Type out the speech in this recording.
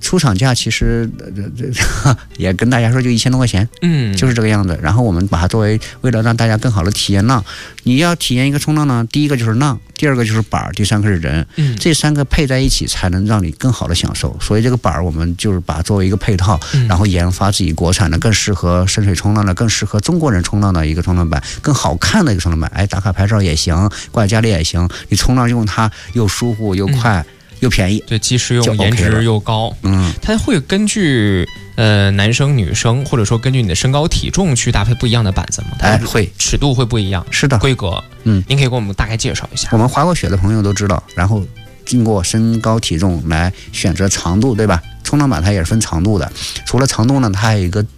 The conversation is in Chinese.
出厂价其实也跟大家说就1000多块钱，就是这个样子。然后我们把它作为为了让大家更好的体验浪，你要体验一个冲浪呢，第一个就是浪，第二个就是板，第三个是人，这3个配在一起才能让你更好的享受。所以这个板我们就是把它作为一个配套，然后研发自己国产的更适合深水冲浪的、更适合中国人冲浪的一个冲浪板，更好看的一个冲浪板。打卡拍照也行，挂在家里也行，你冲浪用它又舒服又快。又便宜， 对，既实用，颜值又高。它会根据男生女生，或者说根据你的身高体重去搭配不一样的板子吗？ 会， 尺度会不一样。 是的， 规格，您可以给我们大概介绍一下。 我们滑过雪的朋友都知道，然后经过身高体重来选择长度，对吧？冲浪板它也是分长度的，除了长度呢，它还有一个